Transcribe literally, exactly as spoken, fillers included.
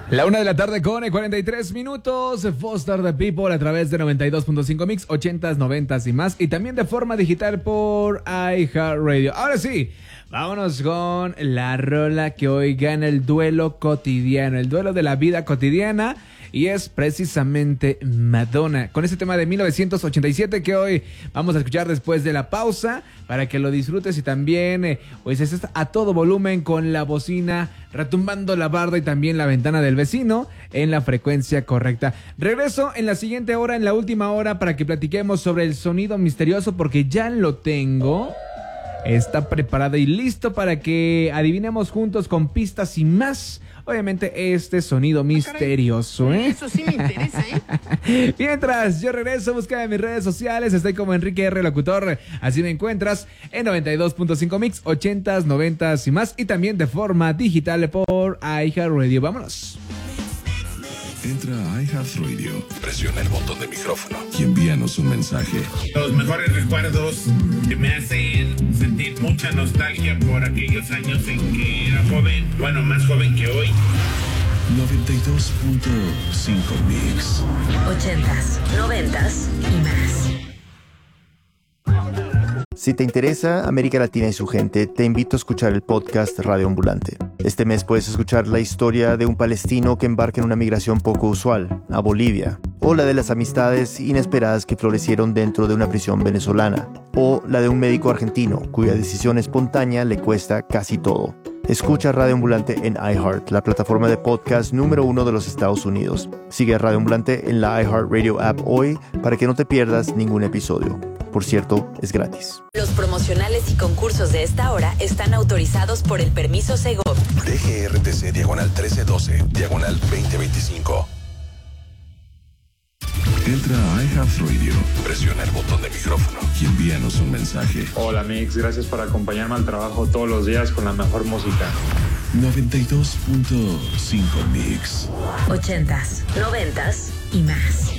La una de la tarde con cuarenta y tres minutos. Foster the People a través de noventa y dos punto cinco Mix, ochentas, noventas y más. Y también de forma digital por iHeartRadio. Ahora sí, vámonos con la rola que hoy gana el duelo cotidiano, el duelo de la vida cotidiana. Y es precisamente Madonna, con este tema de mil novecientos ochenta y siete que hoy vamos a escuchar después de la pausa, para que lo disfrutes y también eh, pues estés a todo volumen con la bocina, retumbando la barda y también la ventana del vecino en la frecuencia correcta. Regreso en la siguiente hora, en la última hora, para que platiquemos sobre el sonido misterioso, porque ya lo tengo. Está preparado y listo para que adivinemos juntos con pistas y más. Obviamente este sonido misterioso, ¿eh? Eso sí me interesa, ¿eh? Mientras yo regreso, busca en mis redes sociales. Estoy como Enrique R. Locutor. Así me encuentras en noventa y dos punto cinco Mix, ochentas, noventas y más. Y también de forma digital por iHeartRadio. Vámonos. Entra a iHeartRadio, presiona el botón de micrófono y envíanos un mensaje. Los mejores recuerdos que me hacen sentir mucha nostalgia por aquellos años en que era joven, bueno, más joven que hoy. noventa y dos punto cinco Mix. Ochentas, noventas y más. Si te interesa América Latina y su gente, te invito a escuchar el podcast Radio Ambulante. Este mes puedes escuchar la historia de un palestino que embarca en una migración poco usual, a Bolivia, o la de las amistades inesperadas que florecieron dentro de una prisión venezolana, o la de un médico argentino cuya decisión espontánea le cuesta casi todo. Escucha Radio Ambulante en iHeart, la plataforma de podcast número uno de los Estados Unidos. Sigue a Radio Ambulante en la iHeartRadio app hoy para que no te pierdas ningún episodio. Por cierto, es gratis. Los promocionales y concursos de esta hora están autorizados por el permiso Segov. D G R T C diagonal trece doce, diagonal veinte veinticinco. Entra a iHeartRadio, presiona el botón de micrófono y envíanos un mensaje. Hola Mix, gracias por acompañarme al trabajo todos los días con la mejor música. noventa y dos punto cinco Mix. Ochentas, noventas y más.